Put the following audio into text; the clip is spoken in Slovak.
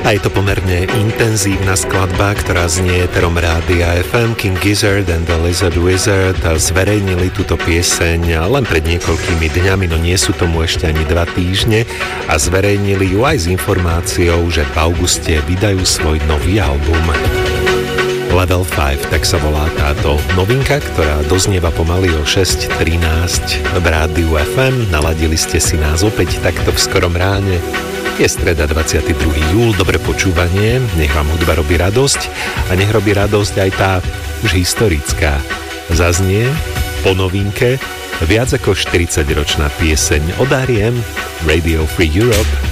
A je to pomerne intenzívna skladba, ktorá znie éterom Rádia FM. King Gizzard and the Lizard Wizard zverejnili túto pieseň len pred niekoľkými dňami, no nie sú tomu ešte ani 2 týždne, a zverejnili ju aj s informáciou, že v auguste vydajú svoj nový album. Level 5, tak sa volá táto novinka, ktorá doznieva pomaly o 6:13 v Rádiu FM. Naladili ste si nás opäť takto v skorom ráne. Je streda 22. júl, dobre počúvanie, nech vám hudba robí radosť a nech robí radosť aj tá už historická. Zaznie po novinke viac ako 40-ročná pieseň od R.E.M. Radio Free Europe.